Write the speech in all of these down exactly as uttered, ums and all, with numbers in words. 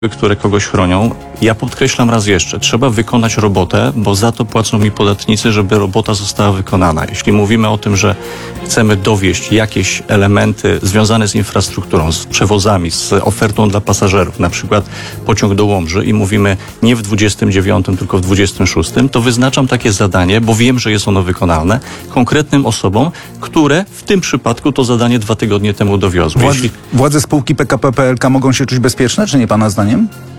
które kogoś chronią. Ja podkreślam raz jeszcze, trzeba wykonać robotę, bo za to płacą mi podatnicy, żeby robota została wykonana. Jeśli mówimy o tym, że chcemy dowieść jakieś elementy związane z infrastrukturą, z przewozami, z ofertą dla pasażerów, na przykład pociąg do Łomży i mówimy nie w dwudziestym dziewiątym, tylko w dwudziestym szóstym, to wyznaczam takie zadanie, bo wiem, że jest ono wykonalne, konkretnym osobom, które w tym przypadku to zadanie dwa tygodnie temu dowiozły. Władze, Jeśli... władze spółki P K P P L K mogą się czuć bezpieczne, czy nie pana zdaniem?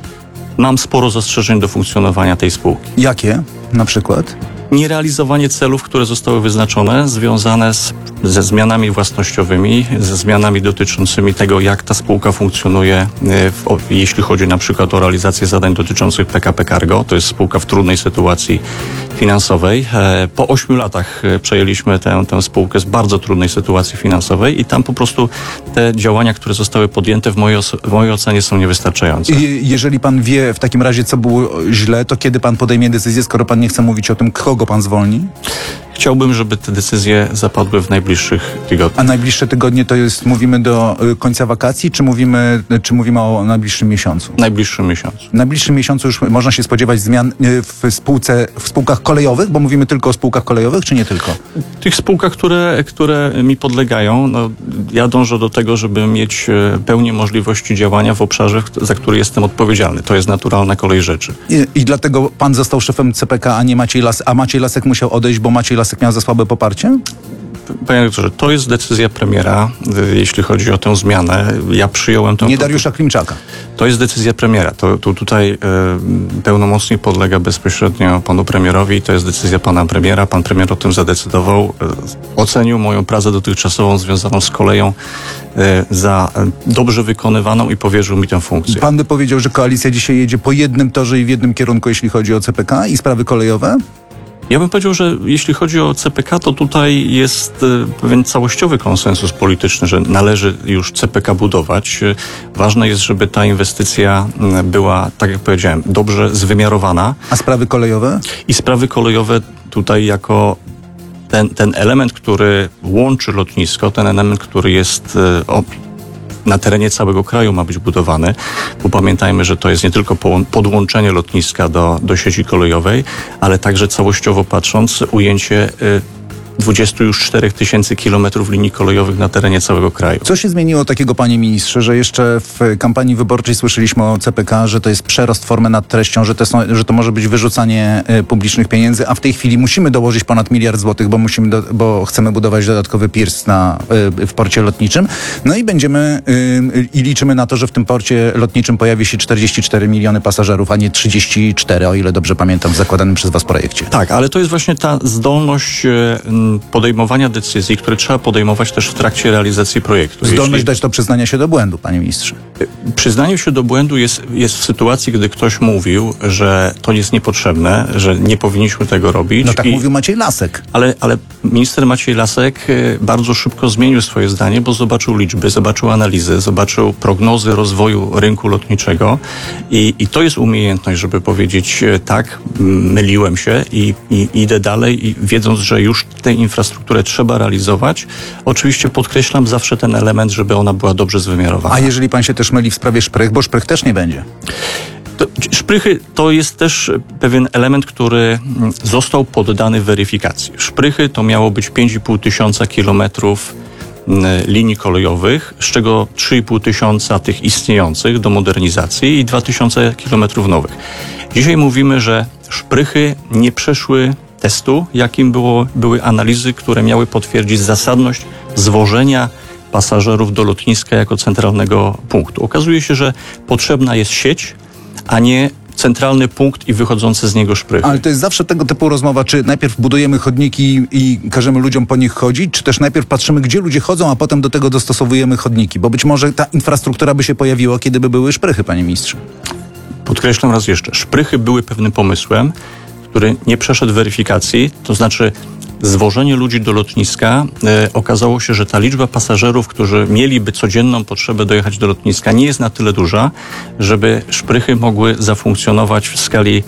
Mam sporo zastrzeżeń do funkcjonowania tej spółki. Jakie na przykład? Nierealizowanie celów, które zostały wyznaczone, związane z, ze zmianami własnościowymi, ze zmianami dotyczącymi tego, jak ta spółka funkcjonuje, w, o, jeśli chodzi na przykład o realizację zadań dotyczących P K P Cargo. To jest spółka w trudnej sytuacji finansowej. E, po ośmiu latach przejęliśmy tę, tę spółkę z bardzo trudnej sytuacji finansowej i tam po prostu te działania, które zostały podjęte w mojej, os- w mojej ocenie są niewystarczające. I jeżeli pan wie w takim razie, co było źle, to kiedy pan podejmie decyzję, skoro pan nie chce mówić o tym, kogo pan zwolni? Chciałbym, żeby te decyzje zapadły w najbliższych tygodniach. A najbliższe tygodnie to jest, mówimy do y, końca wakacji, czy mówimy, czy mówimy o najbliższym miesiącu? W najbliższym miesiącu. W najbliższym miesiącu już można się spodziewać zmian y, w spółce, w spółkach kolejowych, bo mówimy tylko o spółkach kolejowych, czy nie tylko? W tych spółkach, które, które mi podlegają, no, ja dążę do tego, żeby mieć e, pełnię możliwości działania w obszarze, za który jestem odpowiedzialny. To jest naturalna kolej rzeczy. I, i dlatego pan został szefem C P K, a nie Maciej Lasek, a Maciej Lasek musiał odejść, bo Maciej Lasek miał za słabe poparcie? Panie doktorze, to jest decyzja premiera, e, jeśli chodzi o tę zmianę. Ja przyjąłem tę... Nie Dariusza Klimczaka. To jest decyzja premiera. To, to tutaj e, pełnomocnik podlega bezpośrednio panu premierowi i to jest decyzja pana premiera. Pan premier o tym zadecydował. E, ocenił moją pracę dotychczasową związaną z koleją e, za e, dobrze wykonywaną i powierzył mi tę funkcję. Pan by powiedział, że koalicja dzisiaj jedzie po jednym torze i w jednym kierunku, jeśli chodzi o C P K i sprawy kolejowe? Ja bym powiedział, że jeśli chodzi o C P K, to tutaj jest e, pewien całościowy konsensus polityczny, że należy już C P K budować. E, Ważne jest, żeby ta inwestycja m, była, tak jak powiedziałem, dobrze zwymiarowana. A sprawy kolejowe? I sprawy kolejowe tutaj jako ten, ten element, który łączy lotnisko, ten element, który jest e, o, na terenie całego kraju ma być budowany, bo pamiętajmy, że to jest nie tylko podłączenie lotniska do, do sieci kolejowej, ale także całościowo patrząc ujęcie y, dwudziestu już czterech tysięcy kilometrów linii kolejowych na terenie całego kraju. Co się zmieniło takiego, panie ministrze, że jeszcze w kampanii wyborczej słyszeliśmy o C P K, że to jest przerost formy nad treścią, że to, są, że to może być wyrzucanie y, publicznych pieniędzy, a w tej chwili musimy dołożyć ponad miliard złotych, bo, musimy do, bo chcemy budować dodatkowy piers na, y, w porcie lotniczym. No i będziemy y, i liczymy na to, że w tym porcie lotniczym pojawi się czterdzieści cztery miliony pasażerów, a nie trzydzieści cztery, o ile dobrze pamiętam, w zakładanym przez was projekcie. Tak, ale to jest właśnie ta zdolność y, podejmowania decyzji, które trzeba podejmować też w trakcie realizacji projektu. Zdolność Jeśli... dać do przyznania się do błędu, panie ministrze. Przyznanie się do błędu jest, jest w sytuacji, gdy ktoś mówił, że to jest niepotrzebne, że nie powinniśmy tego robić. No tak I... mówił Maciej Lasek. Ale, ale minister Maciej Lasek bardzo szybko zmienił swoje zdanie, bo zobaczył liczby, zobaczył analizy, zobaczył prognozy rozwoju rynku lotniczego i, i to jest umiejętność, żeby powiedzieć tak, myliłem się i, i idę dalej i wiedząc, że już tę infrastrukturę trzeba realizować. Oczywiście podkreślam zawsze ten element, żeby ona była dobrze zwymiarowana. A jeżeli pan się też myli w sprawie szprych, bo szprych też nie będzie. To, szprychy to jest też pewien element, który został poddany weryfikacji. Szprychy to miało być pięć i pół tysiąca kilometrów linii kolejowych, z czego trzy i pół tysiąca tych istniejących do modernizacji i dwa tysiące kilometrów nowych. Dzisiaj mówimy, że szprychy nie przeszły testu, jakim było, były analizy, które miały potwierdzić zasadność zwożenia pasażerów do lotniska jako centralnego punktu. Okazuje się, że potrzebna jest sieć, a nie centralny punkt i wychodzące z niego szprychy. Ale to jest zawsze tego typu rozmowa, czy najpierw budujemy chodniki i każemy ludziom po nich chodzić, czy też najpierw patrzymy, gdzie ludzie chodzą, a potem do tego dostosowujemy chodniki, bo być może ta infrastruktura by się pojawiła, kiedy by były szprychy, panie ministrze. Podkreślam raz jeszcze, szprychy były pewnym pomysłem, który nie przeszedł weryfikacji, to znaczy zwożenie ludzi do lotniska, e, okazało się, że ta liczba pasażerów, którzy mieliby codzienną potrzebę dojechać do lotniska, nie jest na tyle duża, żeby szprychy mogły zafunkcjonować w skali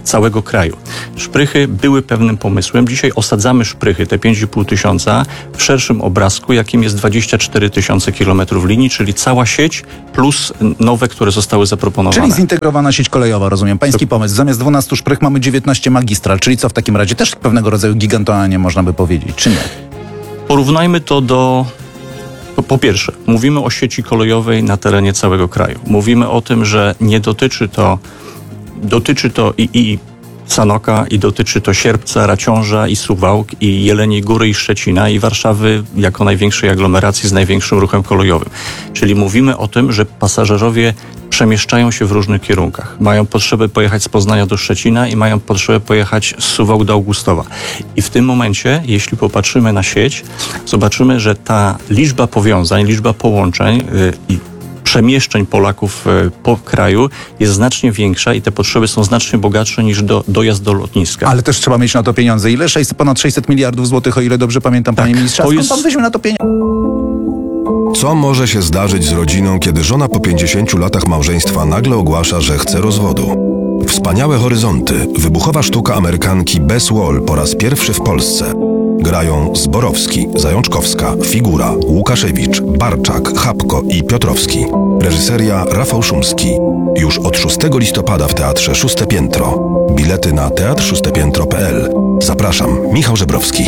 całego kraju. Szprychy były pewnym pomysłem. Dzisiaj osadzamy szprychy, te pięć i pół tysiąca, w szerszym obrazku, jakim jest dwadzieścia cztery tysiące kilometrów linii, czyli cała sieć plus nowe, które zostały zaproponowane. Czyli zintegrowana sieć kolejowa, rozumiem. Pański to... pomysł. Zamiast dwunastu szprych mamy dziewiętnaście magistral, czyli co w takim razie? Też pewnego rodzaju gigantowanie można by powiedzieć, czy nie? Porównajmy to do... Po, po pierwsze, mówimy o sieci kolejowej na terenie całego kraju. Mówimy o tym, że nie dotyczy to dotyczy to i, i Sanoka, i dotyczy to Sierpca, Raciąża, i Suwałk, i Jeleniej Góry, i Szczecina, i Warszawy jako największej aglomeracji z największym ruchem kolejowym. Czyli mówimy o tym, że pasażerowie przemieszczają się w różnych kierunkach. Mają potrzebę pojechać z Poznania do Szczecina i mają potrzebę pojechać z Suwałk do Augustowa. I w tym momencie, jeśli popatrzymy na sieć, zobaczymy, że ta liczba powiązań, liczba połączeń yy, i przemieszczeń Polaków po kraju jest znacznie większa i te potrzeby są znacznie bogatsze niż do, dojazd do lotniska. Ale też trzeba mieć na to pieniądze. Ile? sześćset, ponad sześćset miliardów złotych, o ile dobrze pamiętam, tak, panie ministrze. A skąd jest... pan weźmie na to pieniądze? Co może się zdarzyć z rodziną, kiedy żona po pięćdziesięciu latach małżeństwa nagle ogłasza, że chce rozwodu? Wspaniałe horyzonty. Wybuchowa sztuka Amerykanki Bess Wall po raz pierwszy w Polsce. Grają Zborowski, Zajączkowska, Figura, Łukaszewicz, Barczak, Chapko i Piotrowski. Reżyseria Rafał Szumski. Już od szóstego listopada w Teatrze Szóste Piętro. Bilety na teatr szóste piętro kropka p l. Zapraszam, Michał Żebrowski.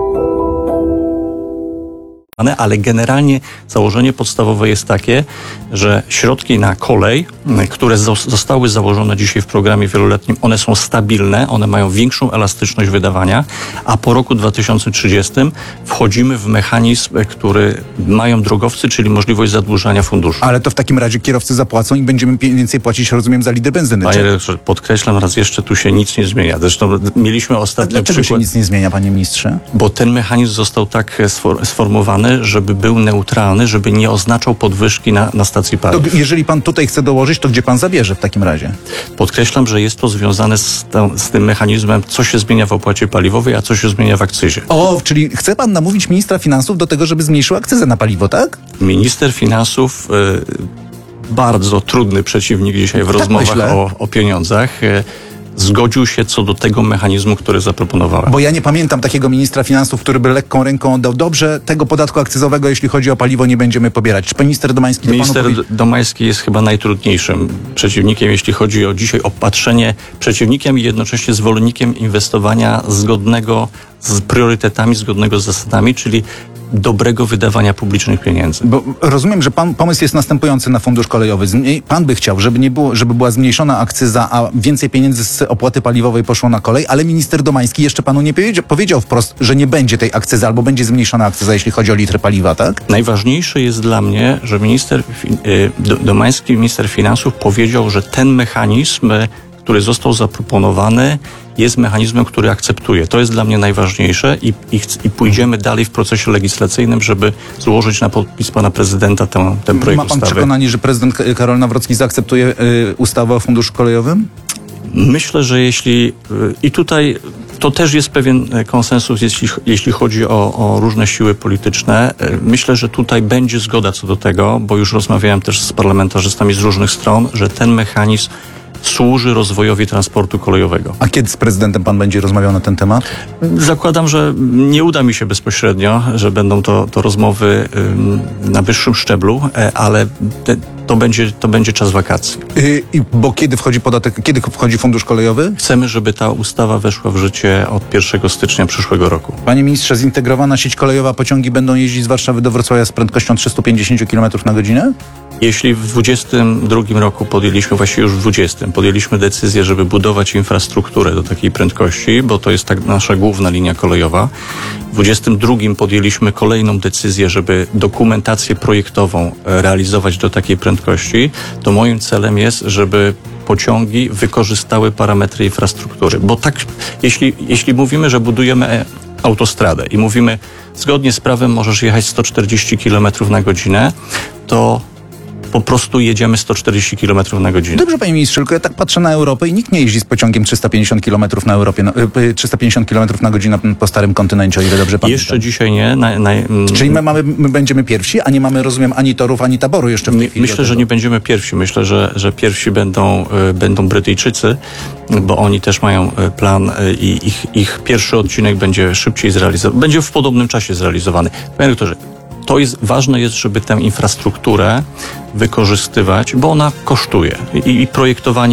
Ale generalnie założenie podstawowe jest takie, że środki na kolej, które zostały założone dzisiaj w programie wieloletnim, one są stabilne, one mają większą elastyczność wydawania, a po roku dwa tysiące trzydziestym wchodzimy w mechanizm, który mają drogowcy, czyli możliwość zadłużania funduszu. Ale to w takim razie kierowcy zapłacą i będziemy więcej płacić, rozumiem, za litr benzyny. Panie redaktorze, podkreślam raz jeszcze, tu się nic nie zmienia. Zresztą mieliśmy ostatnio Dlaczego przykład... się nic nie zmienia, panie ministrze? Bo ten mechanizm został tak sformułowany, żeby był neutralny, żeby nie oznaczał podwyżki na, na stacji paliw. To jeżeli pan tutaj chce dołożyć, to gdzie pan zabierze w takim razie? Podkreślam, że jest to związane z, tą, z tym mechanizmem, co się zmienia w opłacie paliwowej, a co się zmienia w akcyzie. O, czyli chce pan namówić ministra finansów do tego, żeby zmniejszył akcyzę na paliwo, tak? Minister finansów, y, bardzo trudny przeciwnik dzisiaj w tak rozmowach myślę. o, o pieniądzach, y, zgodził się co do tego mechanizmu, który zaproponowałem. Bo ja nie pamiętam takiego ministra finansów, który by lekką ręką oddał, dobrze, tego podatku akcyzowego, jeśli chodzi o paliwo, nie będziemy pobierać. Czy minister Domański... Minister panu powie... Domański jest chyba najtrudniejszym przeciwnikiem, jeśli chodzi o dzisiaj opatrzenie, przeciwnikiem i jednocześnie zwolennikiem inwestowania zgodnego z priorytetami, zgodnego z zasadami, czyli dobrego wydawania publicznych pieniędzy. Bo rozumiem, że pan pomysł jest następujący na fundusz kolejowy. Pan by chciał, żeby nie było, żeby była zmniejszona akcyza, a więcej pieniędzy z opłaty paliwowej poszło na kolej, ale minister Domański jeszcze panu nie powiedział, powiedział wprost, że nie będzie tej akcyzy, albo będzie zmniejszona akcyza, jeśli chodzi o litry paliwa, tak? Najważniejsze jest dla mnie, że minister Domański, minister finansów powiedział, że ten mechanizm, który został zaproponowany, jest mechanizmem, który akceptuje. To jest dla mnie najważniejsze i, i, i pójdziemy dalej w procesie legislacyjnym, żeby złożyć na podpis pana prezydenta ten, ten projekt Ma pan ustawy. przekonanie, że prezydent Karol Nawrocki zaakceptuje y, ustawę o funduszu kolejowym? Myślę, że jeśli... Y, I tutaj to też jest pewien konsensus, jeśli, jeśli chodzi o, o różne siły polityczne. Y, myślę, że tutaj będzie zgoda co do tego, bo już rozmawiałem też z parlamentarzystami z różnych stron, że ten mechanizm służy rozwojowi transportu kolejowego. A kiedy z prezydentem pan będzie rozmawiał na ten temat? Zakładam, że nie uda mi się bezpośrednio, że będą to, to rozmowy ym, na wyższym szczeblu, ale te, to, będzie, to będzie czas wakacji. Yy, bo kiedy wchodzi podatek, kiedy wchodzi fundusz kolejowy? Chcemy, żeby ta ustawa weszła w życie od pierwszego stycznia przyszłego roku. Panie ministrze, zintegrowana sieć kolejowa, pociągi będą jeździć z Warszawy do Wrocławia z prędkością trzysta pięćdziesiąt kilometrów na godzinę? Jeśli w dwudziestym drugim roku podjęliśmy, właściwie już w dwudziestym, podjęliśmy decyzję, żeby budować infrastrukturę do takiej prędkości, bo to jest tak nasza główna linia kolejowa. W dwudziestym drugim podjęliśmy kolejną decyzję, żeby dokumentację projektową realizować do takiej prędkości. To moim celem jest, żeby pociągi wykorzystały parametry infrastruktury. Bo tak, jeśli, jeśli mówimy, że budujemy autostradę i mówimy, zgodnie z prawem możesz jechać sto czterdzieści kilometrów na godzinę, to po prostu jedziemy sto czterdzieści kilometrów na godzinę. Dobrze, panie ministrze, tylko ja tak patrzę na Europę i nikt nie jeździ z pociągiem trzysta pięćdziesiąt kilometrów na Europie, na, trzysta pięćdziesiąt kilometrów na godzinę po starym kontynencie, o ile dobrze pamiętam. Jeszcze dzisiaj nie. Na, na, Czyli my, mamy, my będziemy pierwsi, a nie mamy, rozumiem, ani torów, ani taboru jeszcze w tej chwili. Myślę, że nie będziemy pierwsi. Myślę, że, że pierwsi będą, y, będą Brytyjczycy, bo oni też mają y, plan y, i ich, ich pierwszy odcinek będzie szybciej zrealizowany. Będzie w podobnym czasie zrealizowany. Panie doktorze, to jest, ważne jest, żeby tę infrastrukturę wykorzystywać, bo ona kosztuje i, i projektowanie